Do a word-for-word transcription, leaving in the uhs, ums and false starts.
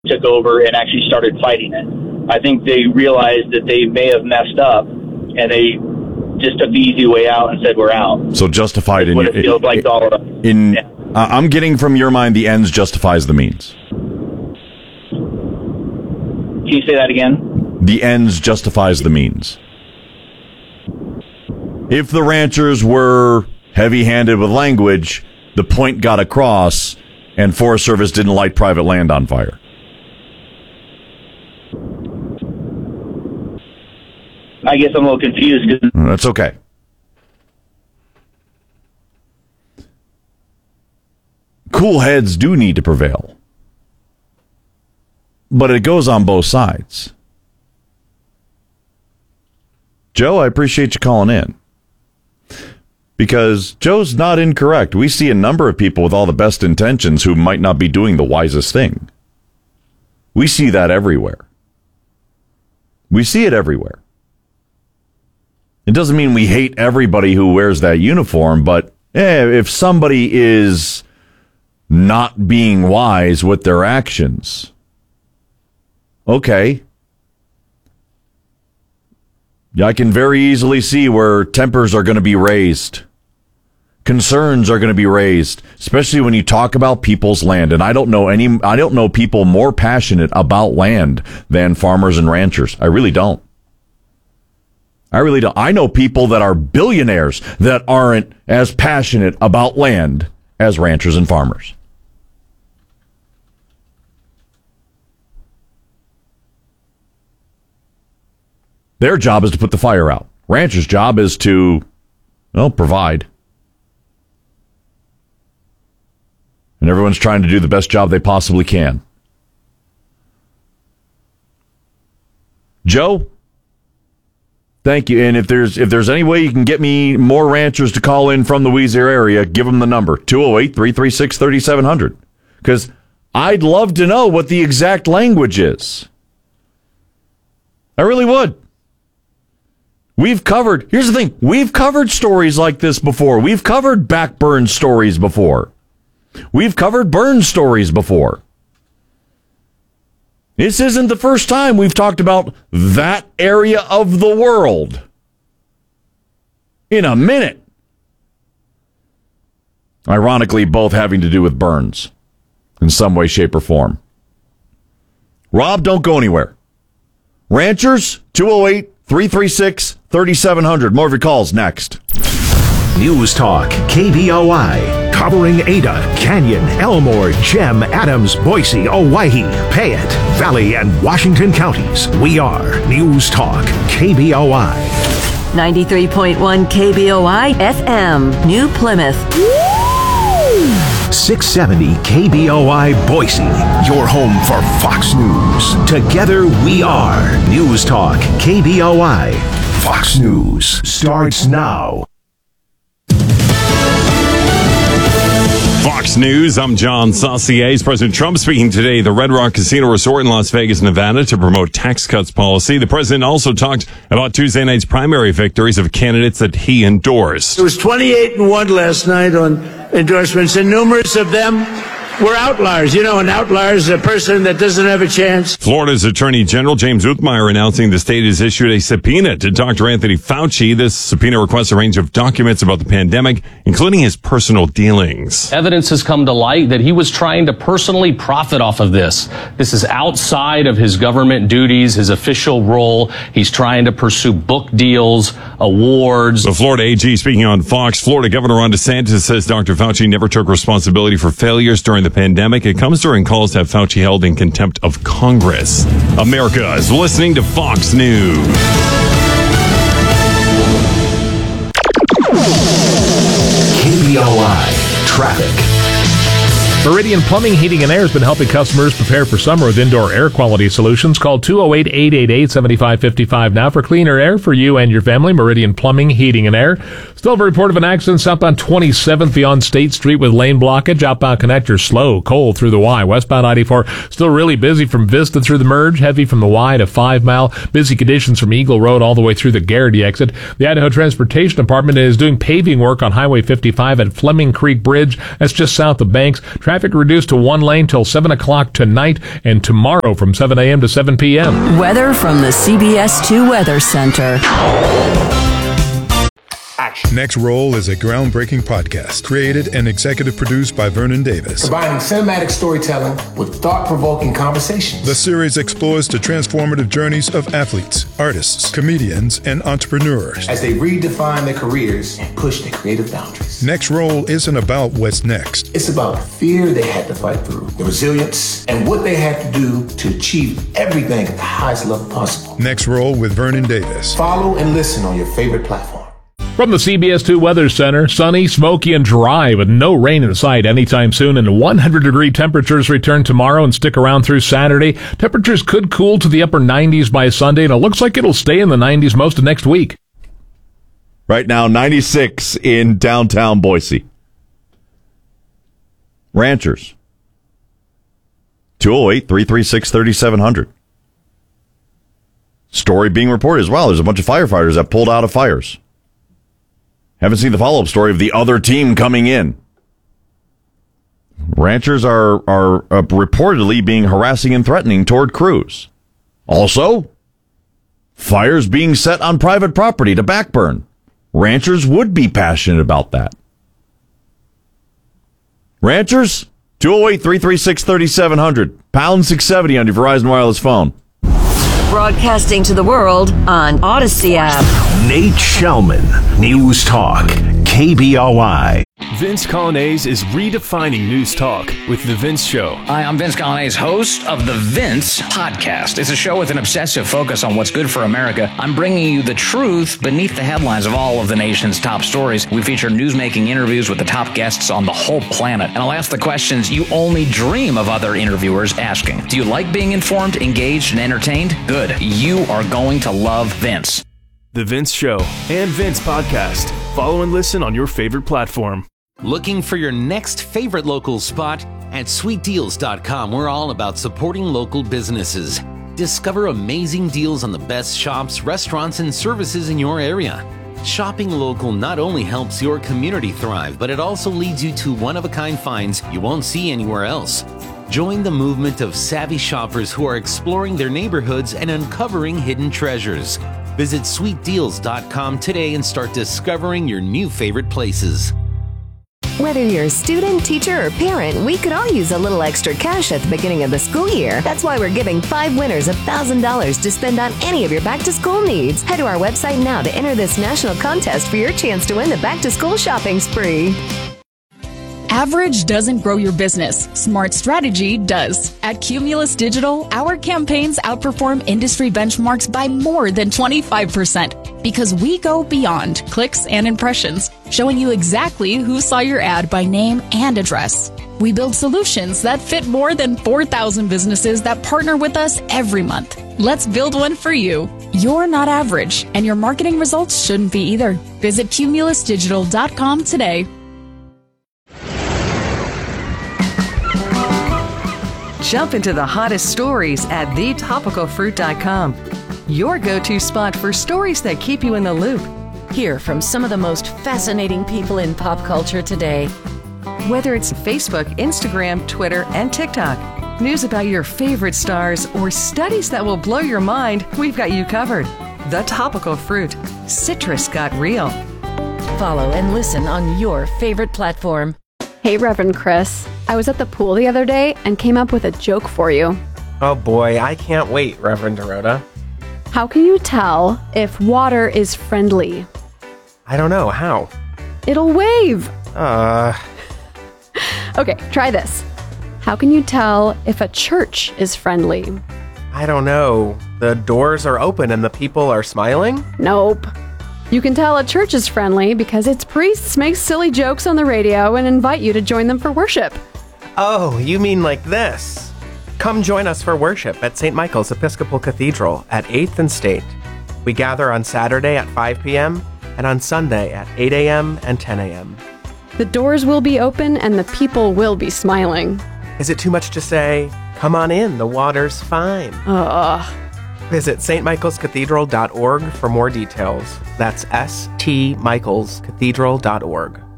took over and actually started fighting it. I think they realized that they may have messed up, and they just took the easy way out and said, we're out. So justified in... What it feels like all of in yeah. uh, I'm getting from your mind the ends justifies the means. Can you say that again? The ends justifies the means. If the ranchers were heavy-handed with language, the point got across, and Forest Service didn't light private land on fire. I guess I'm a little confused. Cause That's okay. Cool heads do need to prevail. But it goes on both sides. Joe, I appreciate you calling in. Because Joe's not incorrect. We see a number of people with all the best intentions who might not be doing the wisest thing. We see that everywhere. We see it everywhere. It doesn't mean we hate everybody who wears that uniform, but eh, if somebody is not being wise with their actions, okay. I can very easily see where tempers are going to be raised. Concerns are going to be raised, especially when you talk about people's land. And I don't know any, I don't know people more passionate about land than farmers and ranchers. I really don't. I really don't. I know people that are billionaires that aren't as passionate about land as ranchers and farmers. Their job is to put the fire out. Ranchers' job is to, well, provide. And everyone's trying to do the best job they possibly can. Joe, thank you. And if there's if there's any way you can get me more ranchers to call in from the Weiser area, give them the number, two oh eight, three three six, three seven zero zero. Because I'd love to know what the exact language is. I really would. We've covered, here's the thing, we've covered stories like this before. We've covered backburn stories before. We've covered burn stories before. This isn't the first time we've talked about that area of the world. In a minute. Ironically, both having to do with burns in some way, shape, or form. Rob, don't go anywhere. Ranchers, two oh eight, three three six, three seven zero zero. More of your calls next. News Talk, K B O I, covering Ada, Canyon, Elmore, Gem, Adams, Boise, Owyhee, Payette, Valley, and Washington counties. We are News Talk, K B O I. ninety-three point one K B O I F M, New Plymouth. six seventy K B O I Boise, your home for Fox News. Together we are News Talk, K B O I. Fox News starts now. Fox News, I'm John Saucier. President Trump speaking today at the Red Rock Casino Resort in Las Vegas, Nevada to promote tax cuts policy. The president also talked about Tuesday night's primary victories of candidates that he endorsed. It was twenty-eight and one last night on endorsements, and numerous of them were outliers. You know, an outlier is a person that doesn't have a chance. Florida's Attorney General James Uthmeyer announcing the state has issued a subpoena to Doctor Anthony Fauci. This subpoena requests a range of documents about the pandemic, including his personal dealings. Evidence has come to light that he was trying to personally profit off of this. This is outside of his government duties, his official role. He's trying to pursue book deals, awards. The Florida A G speaking on Fox. Florida Governor Ron DeSantis says Doctor Fauci never took responsibility for failures during the pandemic. It comes during calls to have Fauci held in contempt of Congress. America is listening to Fox News. K B O I Traffic. Meridian Plumbing, Heating, and Air has been helping customers prepare for summer with indoor air quality solutions. Call two oh eight, eight eight eight, seven five five five now for cleaner air for you and your family. Meridian Plumbing, Heating, and Air. Still have a report of an accident southbound twenty-seventh beyond State Street with lane blockage. Outbound connector slow, cold through the Y. Westbound ninety-four still really busy from Vista through the merge. Heavy from the Y to five mile. Busy conditions from Eagle Road all the way through the Garrity exit. The Idaho Transportation Department is doing paving work on Highway fifty-five at Fleming Creek Bridge. That's just south of Banks. Traffic reduced to one lane till seven o'clock tonight and tomorrow from seven a.m. to seven p.m. Weather from the C B S two Weather Center. Next Roll is a groundbreaking podcast created and executive produced by Vernon Davis. Combining cinematic storytelling with thought-provoking conversations. The series explores the transformative journeys of athletes, artists, comedians, and entrepreneurs as they redefine their careers and push their creative boundaries. Next Roll isn't about what's next. It's about the fear they had to fight through, the resilience, and what they had to do to achieve everything at the highest level possible. Next Roll with Vernon Davis. Follow and listen on your favorite platform. From the C B S two Weather Center, sunny, smoky, and dry with no rain in sight anytime soon, and one hundred degree temperatures return tomorrow and stick around through Saturday. Temperatures could cool to the upper nineties by Sunday, and it looks like it'll stay in the nineties most of next week. Right now, ninety-six in downtown Boise. Ranchers. two oh eight, three three six, three seven zero zero. Story being reported as well. There's a bunch of firefighters that pulled out of fires. Haven't seen the follow-up story of the other team coming in. Ranchers are, are uh, reportedly being harassing and threatening toward crews. Also, fires being set on private property to backburn. Ranchers would be passionate about that. Ranchers, two oh eight, three three six, three seven zero zero, pound six seventy on your Verizon Wireless phone. Broadcasting to the world on Odyssey app. Nate Shellman, News Talk, K B O I. Vince Colonnese is redefining news talk with The Vince Show. Hi, I'm Vince Colonnese, host of The Vince Podcast. It's a show with an obsessive focus on what's good for America. I'm bringing you the truth beneath the headlines of all of the nation's top stories. We feature newsmaking interviews with the top guests on the whole planet. And I'll ask the questions you only dream of other interviewers asking. Do you like being informed, engaged, and entertained? Good. You are going to love Vince. The Vince Show and Vince Podcast. Follow and listen on your favorite platform. Looking for your next favorite local spot? At sweet deals dot com, we're all about supporting local businesses. Discover amazing deals on the best shops, restaurants, and services in your area. Shopping local not only helps your community thrive, but it also leads you to one-of-a-kind finds you won't see anywhere else. Join the movement of savvy shoppers who are exploring their neighborhoods and uncovering hidden treasures. Visit sweet deals dot com today and start discovering your new favorite places. Whether you're a student, teacher, or parent, we could all use a little extra cash at the beginning of the school year. That's why we're giving five winners one thousand dollars to spend on any of your back-to-school needs. Head to our website now to enter this national contest for your chance to win the back-to-school shopping spree. Average doesn't grow your business. Smart strategy does. At Cumulus Digital, our campaigns outperform industry benchmarks by more than twenty-five percent because we go beyond clicks and impressions, showing you exactly who saw your ad by name and address. We build solutions that fit more than four thousand businesses that partner with us every month. Let's build one for you. You're not average, and your marketing results shouldn't be either. Visit cumulus digital dot com today. Jump into the hottest stories at the topical fruit dot com. Your go-to spot for stories that keep you in the loop. Hear from some of the most fascinating people in pop culture today. Whether it's Facebook, Instagram, Twitter, and TikTok, news about your favorite stars, or studies that will blow your mind, we've got you covered. The Topical Fruit. Citrus got real. Follow and listen on your favorite platform. Hey, Reverend Chris. I was at the pool the other day and came up with a joke for you. Oh boy, I can't wait, Reverend Dorota. How can you tell if water is friendly? I don't know. How? It'll wave. Uh... Okay, try this. How can you tell if a church is friendly? I don't know. The doors are open and the people are smiling? Nope. You can tell a church is friendly because its priests make silly jokes on the radio and invite you to join them for worship. Oh, you mean like this? Come join us for worship at Saint Michael's Episcopal Cathedral at eighth and State. We gather on Saturday at five p.m. and on Sunday at eight a.m. and ten a.m. The doors will be open and the people will be smiling. Is it too much to say, come on in, the water's fine? Ugh. Visit st michaels cathedral dot org for more details. That's S T Michaels Cathedral dot org.